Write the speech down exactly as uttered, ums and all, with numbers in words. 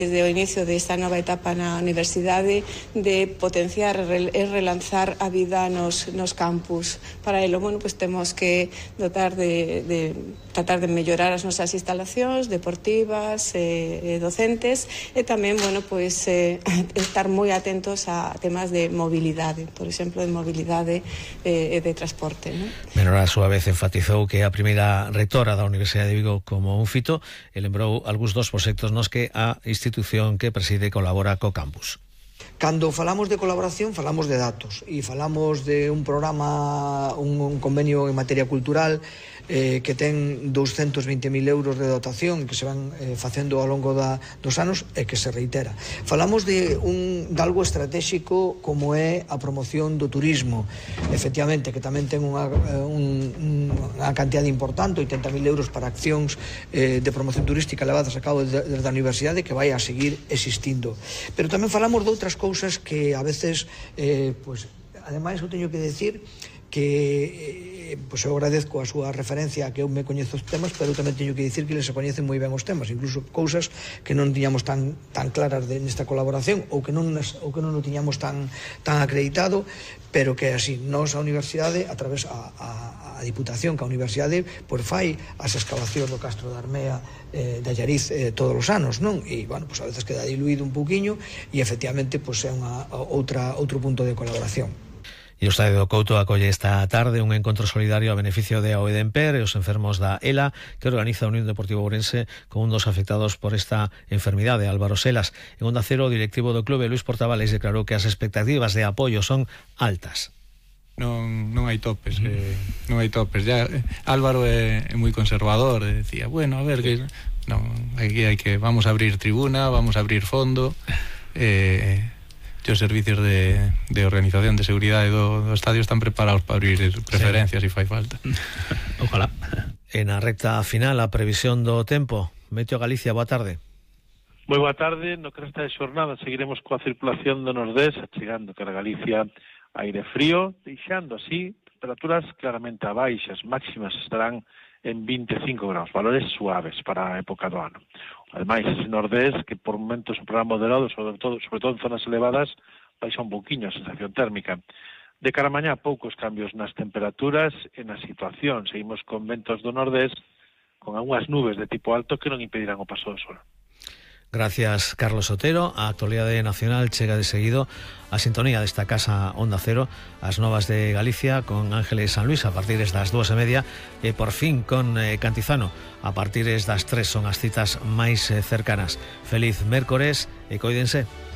Desde o inicio desta nova etapa na universidade de potenciar e relanzar a vida nos, nos campus. Para elo, bueno, pues temos que dotar de, de tratar de mellorar as nosas instalacións deportivas, eh, docentes e tamén, bueno, pues eh, estar moi atentos a temas de mobilidade, por exemplo, de mobilidade e eh, de transporte, ¿no? Menor a súa vez enfatizou que a primeira rectora da Universidade de Vigo como un fito e lembrou algúns dos proxectos nos que a institución que preside colabora co campus. Cando falamos de colaboración, falamos de datos e falamos de un programa, un, un convenio en materia cultural eh, que ten douscentos vinte mil euros de dotación que se van eh, facendo ao longo da, dos anos e que se reitera. Falamos de, un, de algo estratégico como é a promoción do turismo, efectivamente, que tamén ten unha, un, unha cantidad importante, oitenta mil euros para accións eh, de promoción turística levadas a cabo desde a universidade que vai a seguir existindo. Pero tamén falamos de outras cousas que a veces, eh, pues, ademais eu teño que decir que eh, pues eu agradezco a súa referencia a que eu me coñezo os temas, pero tamén teño que dicir que eles se coñecen moi ben os temas, incluso cousas que non tiñamos tan tan claras de, nesta colaboración ou que non ou que non o tiñamos tan tan acreditado, pero que así nós a universidade a través a, a, a Diputación que a universidade por fai as excavacións do Castro da Armea eh, de Allariz eh, todos os anos, non? E bueno, pues a veces queda diluído un pouquiño e efectivamente pues é unha outra outro punto de colaboración. E o Estadio do Couto acolle esta tarde un encontro solidario a beneficio de Aoedemper e os enfermos da ELA que organiza a Unión Deportivo Ourense con un dos afectados por esta enfermidade, Álvaro Selas. En Onda Cero, o directivo do clube, Luis Portavales, declarou que as expectativas de apoio son altas. Non, non hai topes, eh, non hai topes. Ya, eh, Álvaro é, é moi conservador, e decía, bueno, a ver, que non, aquí hai que, vamos a abrir tribuna, vamos a abrir fondo, eh, os servicios de, de organización de seguridade do, do estadio están preparados para abrir preferencias se sí. fai falta. Ojalá. En a recta final, a previsión do tempo. Meteo Galicia, boa tarde. Moi boa tarde, no que resta de xornada seguiremos coa circulación do nordés, chegando cara a Galicia aire frío, deixando así temperaturas claramente abaixas, máximas estarán en vinte e cinco graus, valores suaves para a época do ano. Ademais, ese nordés, que por momentos un programa moderado, sobre todo, sobre todo en zonas elevadas, baixa un pouquiño a sensación térmica. De cara a mañá, poucos cambios nas temperaturas e na situación. Seguimos con ventos do nordés, con algunhas nubes de tipo alto que non impedirán o paso do sol. Gracias, Carlos Otero. A actualidade nacional chega de seguido a sintonía desta casa Onda Cero, as novas de Galicia con Ángeles San Luis a partir das dúas e media e por fin con eh, Cantizano a partir das tres, son as citas máis eh, cercanas. Feliz mércores e coídense.